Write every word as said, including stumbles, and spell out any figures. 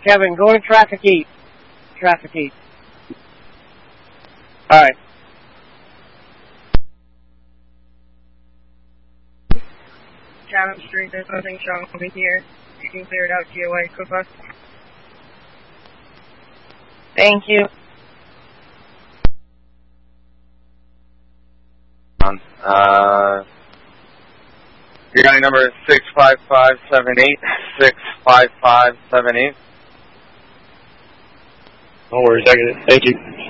Kevin, go to traffic east. Traffic east. Alright. Cabot Street, there's nothing strong over here. You can clear it out to your way. Quick bus. Thank you. Uh, your guy number is six five five seven eight, six five five seven eight. No worries, I get it. Thank you.